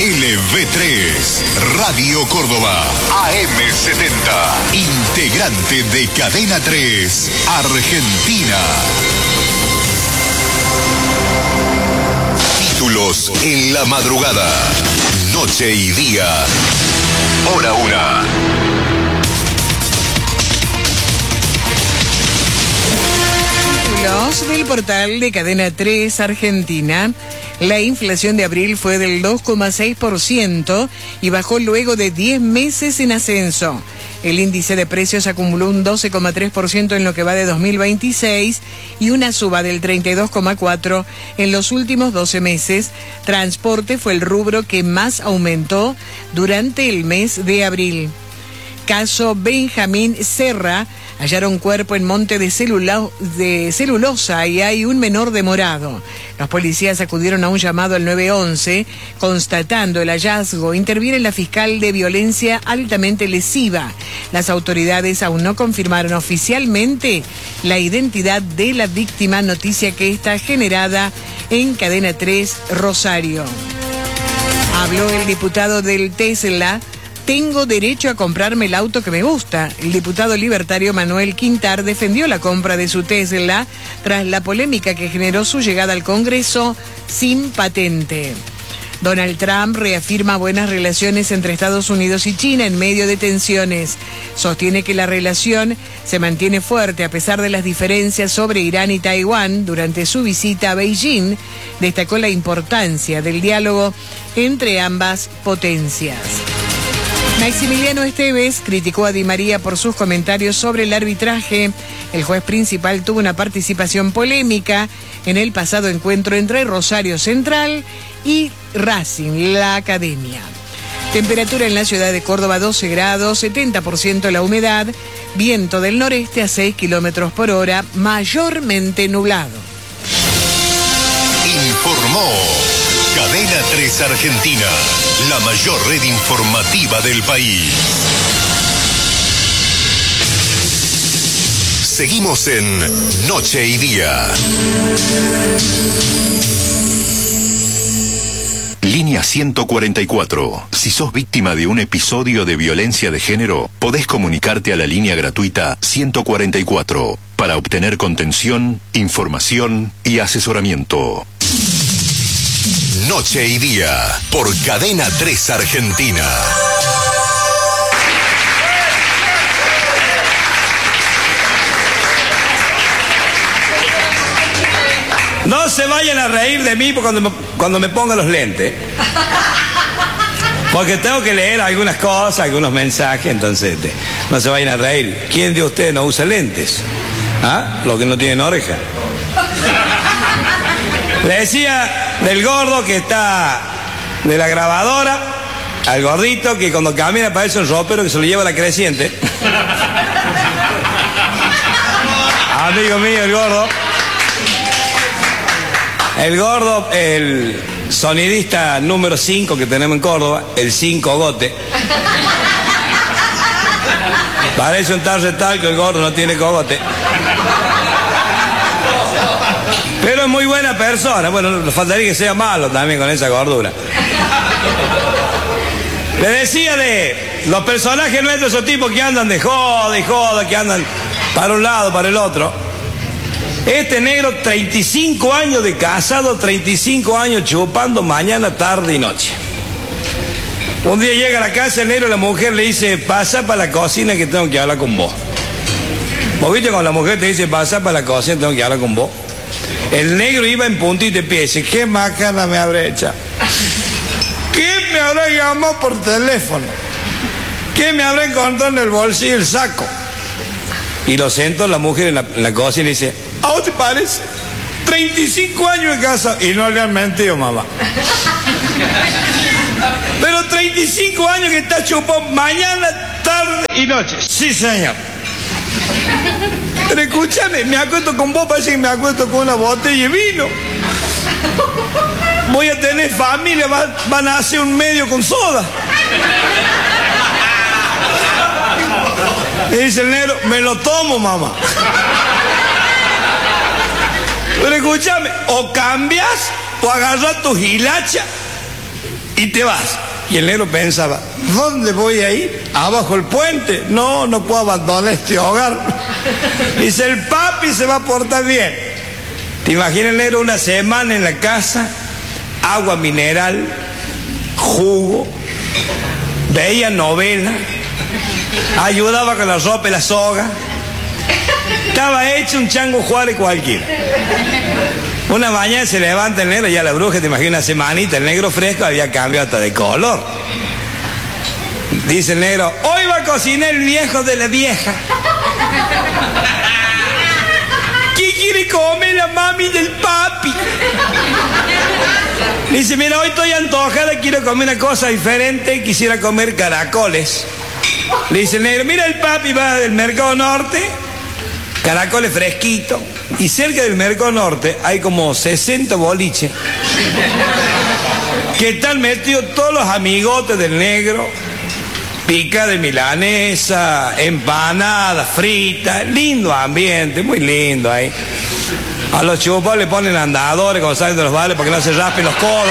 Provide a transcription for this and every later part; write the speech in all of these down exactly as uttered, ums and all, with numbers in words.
L V tres, Radio Córdoba, A M setenta, integrante de Cadena tres, Argentina. Títulos en la madrugada, noche y día, hora una. Títulos del portal de Cadena tres Argentina. La inflación de abril fue del dos coma seis por ciento y bajó luego de diez meses en ascenso. El índice de precios acumuló un doce coma tres por ciento en lo que va de dos mil veintiséis y una suba del treinta y dos coma cuatro por ciento en los últimos doce meses. Transporte fue el rubro que más aumentó durante el mes de abril. Caso Benjamín Serra. Hallaron cuerpo en Monte de, celula, de Celulosa y hay un menor demorado. Los policías acudieron a un llamado al nueve once, constatando el hallazgo. Interviene la fiscal de violencia altamente lesiva. Las autoridades aún no confirmaron oficialmente la identidad de la víctima, noticia que está generada en Cadena tres Rosario. Habló el diputado del Tesla. Tengo derecho a comprarme el auto que me gusta. El diputado libertario Manuel Quintar defendió la compra de su Tesla tras la polémica que generó su llegada al Congreso sin patente. Donald Trump reafirma buenas relaciones entre Estados Unidos y China en medio de tensiones. Sostiene que la relación se mantiene fuerte a pesar de las diferencias sobre Irán y Taiwán. Durante su visita a Beijing, destacó la importancia del diálogo entre ambas potencias. Maximiliano Esteves criticó a Di María por sus comentarios sobre el arbitraje. El juez principal tuvo una participación polémica en el pasado encuentro entre Rosario Central y Racing, la academia. Temperatura en la ciudad de Córdoba doce grados, setenta por ciento la humedad, viento del noreste a seis kilómetros por hora, mayormente nublado. Informó Cadena tres Argentina, la mayor red informativa del país. Seguimos en Noche y Día. Línea ciento cuarenta y cuatro. Si sos víctima de un episodio de violencia de género, podés comunicarte a la línea gratuita ciento cuarenta y cuatro para obtener contención, información y asesoramiento. Noche y Día, por Cadena tres Argentina. No se vayan a reír de mí cuando me, cuando me ponga los lentes. Porque tengo que leer algunas cosas, algunos mensajes, entonces te, no se vayan a reír. ¿Quién de ustedes no usa lentes? ¿Ah? Los que no tienen oreja. Le decía del gordo que está de la grabadora al gordito que cuando camina parece un ropero que se lo lleva a la creciente. Amigo mío, el gordo. El gordo, el sonidista número cinco que tenemos en Córdoba, el cinco gote. Parece un tal retal que el gordo no tiene cogote. Pero es muy buena persona. Bueno, nos faltaría que sea malo también con esa gordura. Le decía de los personajes nuestros, esos tipos que andan de joda y joda, que andan para un lado, para el otro. Este negro, treinta y cinco años de casado, treinta y cinco años chupando mañana, tarde y noche. Un día llega a la casa el negro y la mujer le dice, pasa para la cocina que tengo que hablar con vos. ¿Vos viste cuando la mujer te dice, pasa para la cocina, tengo que hablar con vos? El negro iba en puntito de pie y dice, ¿qué macana me habrá hecho? ¿Qué me habrá llamado por teléfono? ¿Qué me habrá encontrado en el bolsillo el saco? Y lo sentó la mujer en la, en la cocina y le dice, ¿a vos te parece? treinta y cinco años de casa. Y no le han mentido, mamá. Pero treinta y cinco años que está chupado mañana, tarde y noche. Sí, señor. Pero escúchame, me acuesto con vos, parece que me acuesto con una botella de vino. Voy a tener familia, van, van a hacer un medio con soda. Y dice el negro, me lo tomo, mamá. Pero escúchame, o cambias o agarras tu hilacha y te vas. Y el negro pensaba, ¿dónde voy a ir? ¿Abajo el puente? No, no puedo abandonar este hogar. Dice, el papi se va a portar bien. ¿Te imaginas el negro una semana en la casa? Agua mineral, jugo, veía novela, ayudaba con la ropa y la soga. Estaba hecho un Chango Juárez cualquiera. Una mañana se levanta el negro, ya la bruja, te imaginas, una semanita, el negro fresco había cambiado hasta de color. Dice el negro, hoy va a cocinar el viejo de la vieja. ¿Qué quiere comer la mami del papi? Dice, mira, hoy estoy antojada, quiero comer una cosa diferente, quisiera comer caracoles. Le dice el negro, mira, el papi va del Mercado Norte, caracoles fresquitos, y cerca del Mercado Norte hay como sesenta boliches que están metidos todos los amigotes del negro, pica de milanesa, empanada, frita, lindo ambiente, muy lindo ahí. A los chupos le ponen andadores cuando salen de los bares para que no se raspen los codos.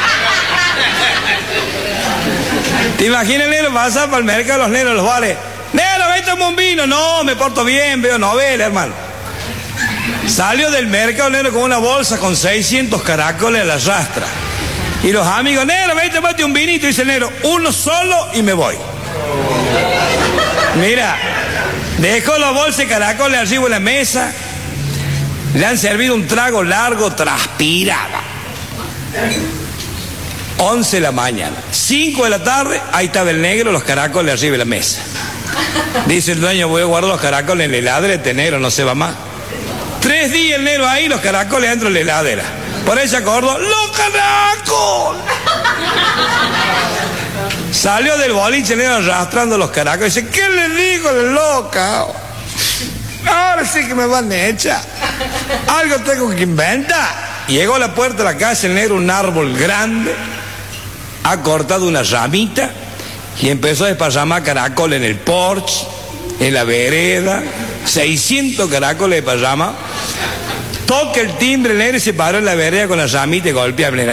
¿Te imaginas el negro pasar para el mercado, los negros, los bares? Negro, vete un vino. No, me porto bien, veo novela, hermano. Salió del mercado el negro con una bolsa con seiscientos caracoles a la rastra. Y los amigos, negro, vete, vete un vinito. Dice el negro, uno solo y me voy. Mira, dejó la bolsa de caracoles arriba en la mesa. Le han servido un trago largo, transpirada. once de la mañana. cinco de la tarde, ahí estaba el negro, los caracoles arriba de la mesa. Dice el dueño, voy a guardar los caracoles en la heladera, este negro no se va más. Tres días el negro ahí, los caracoles dentro de la heladera. Por ahí se acordó, ¡los caracoles! Salió del boliche el negro arrastrando los caracoles. Dice, ¿qué le digo de loca? Ahora sí que me van a echar. Algo tengo que inventar. Llegó a la puerta de la casa el negro, un árbol grande, ha cortado una ramita y empezó a desparramar caracoles en el porche, en la vereda, seiscientos caracoles de parrama. Toca el timbre el negro y se paró en la vereda con la ramita y golpea a la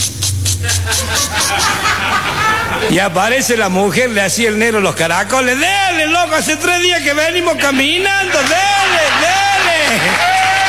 y aparece la mujer, le hacía el negro los caracoles. ¡Dele, loco! Hace tres días que venimos caminando, ¡dele!